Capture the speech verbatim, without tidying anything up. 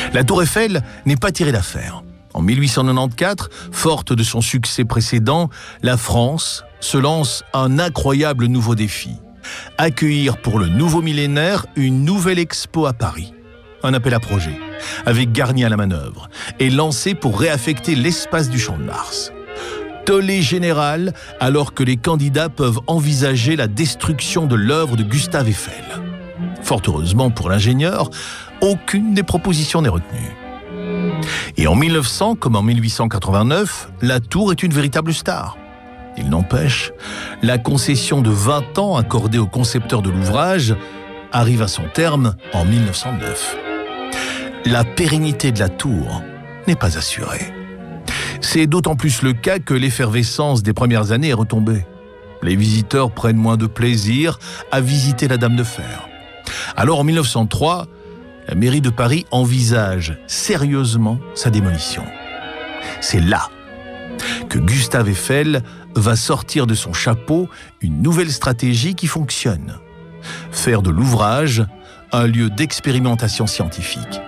La Tour Eiffel n'est pas tirée d'affaire. En mille huit cent quatre-vingt-quatorze, forte de son succès précédent, la France se lance un incroyable nouveau défi. Accueillir pour le nouveau millénaire une nouvelle expo à Paris. Un appel à projet, avec Garnier à la manœuvre, est lancé pour réaffecter l'espace du Champ de Mars. Tollé général, alors que les candidats peuvent envisager la destruction de l'œuvre de Gustave Eiffel. Fort heureusement pour l'ingénieur, aucune des propositions n'est retenue. Et en mille neuf cents, comme en mille huit cent quatre-vingt-neuf, la tour est une véritable star. Il n'empêche, la concession de vingt ans accordée au concepteur de l'ouvrage arrive à son terme en mille neuf cent neuf. La pérennité de la tour n'est pas assurée. C'est d'autant plus le cas que l'effervescence des premières années est retombée. Les visiteurs prennent moins de plaisir à visiter la Dame de Fer. Alors en mille neuf cent trois, la mairie de Paris envisage sérieusement sa démolition. C'est là que Gustave Eiffel va sortir de son chapeau une nouvelle stratégie qui fonctionne. Faire de l'ouvrage un lieu d'expérimentation scientifique.